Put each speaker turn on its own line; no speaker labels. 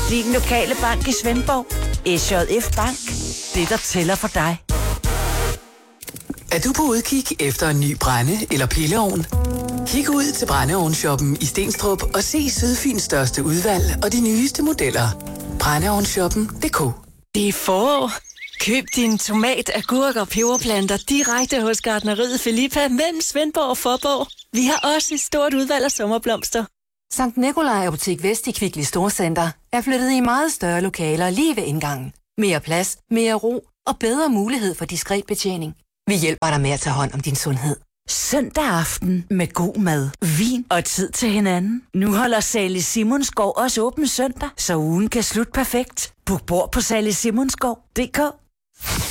Din lokale bank i Svendborg. SJF Bank. Det, der tæller for dig.
Er du på udkig efter en ny brænde- eller pilleovn? Kig ud til Brændeovnsshoppen i Stenstrup og se Sydfyns største udvalg og de nyeste modeller. Brændeovnsshoppen.dk.
Det er forår. Køb din tomat, agurk og peberplanter direkte hos Gartneriet Filippa mellem Svendborg og Fåborg. Vi har også et stort udvalg af sommerblomster.
Sankt Nikolaj Apotek Vest i Kvickly Storcenter er flyttet i meget større lokaler lige ved indgangen. Mere plads, mere ro og bedre mulighed for diskret betjening. Vi hjælper dig med at tage hånd om din sundhed.
Søndag aften med god mad, vin og tid til hinanden. Nu holder Sally Simonsgaard også åben søndag, så ugen kan slutte perfekt. Book bord på sallysimonsgaard.dk.